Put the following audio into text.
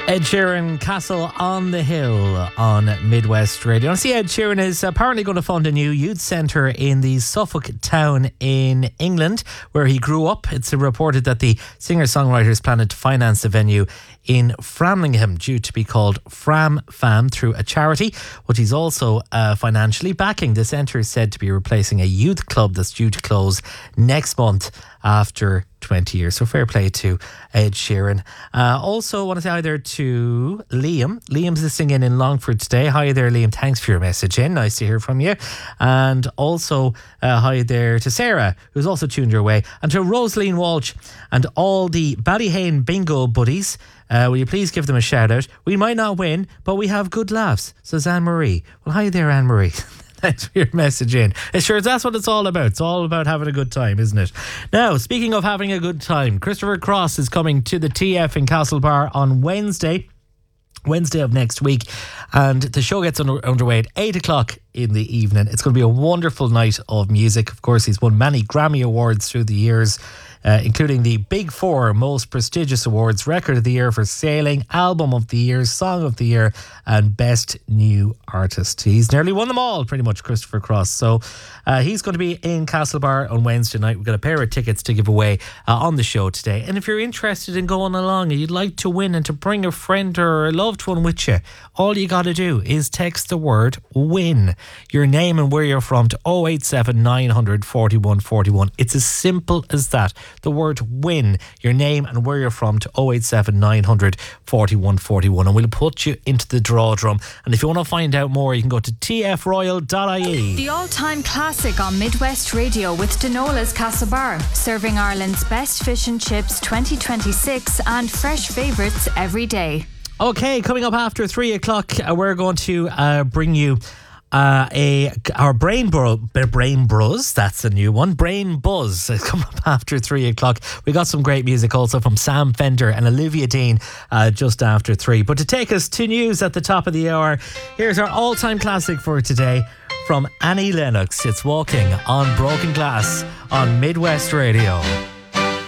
Ed Sheeran, Castle on the Hill on Midwest Radio. I see Ed Sheeran is apparently going to fund a new youth centre in the Suffolk town in England, where he grew up. It's reported that the singer-songwriter is planning to finance the venue in Framlingham, due to be called Fram Fam through a charity. But he's also financially backing. The centre is said to be replacing a youth club that's due to close next month after 20 years. So fair play to Ed Sheeran. Also want to say hi there to Liam. Liam's listening in Longford today. Hi there, Liam. Thanks for your message in. Nice to hear from you. And also hi there to Sarah, who's also tuned your way. And to Rosaline Walsh and all the Ballyhane bingo buddies. Will you please give them a shout out? We might not win, but we have good laughs, says Anne-Marie. Well, hi there, Anne-Marie. Thanks for your message in. Sure, that's what it's all about. It's all about having a good time, isn't it? Now, speaking of having a good time, Christopher Cross is coming to the TF in Castlebar on Wednesday of next week, and the show gets underway at 8 o'clock in the evening. It's going to be a wonderful night of music. Of course, he's won many Grammy Awards through the years, including the Big Four most prestigious awards: Record of the Year for Sailing, Album of the Year, Song of the Year, and Best New Artist. He's nearly won them all, pretty much, Christopher Cross. So he's going to be in Castlebar on Wednesday night. We've got a pair of tickets to give away on the show today. And if you're interested in going along and you'd like to win and to bring a friend or a loved one with you, all you got to do is text the word WIN, your name and where you're from, to 087 900 41 41. It's as simple as that. The word WIN, your name and where you're from, to 087 900 41 41, and we'll put you into the draw drum. And if you want to find out more, you can go to tfroyal.ie. The all-time classic on Midwest Radio with Denola's Castlebar, serving Ireland's best fish and chips 2026 and fresh favourites every day. Okay, coming up after 3 o'clock, we're going to bring you our Brain Buzz. That's a new one. Brain Buzz coming up after 3 o'clock. We got some great music also from Sam Fender and Olivia Dean just after 3. But to take us to news at the top of the hour, here's our all-time classic for today from Annie Lennox. It's Walking on Broken Glass on Midwest Radio.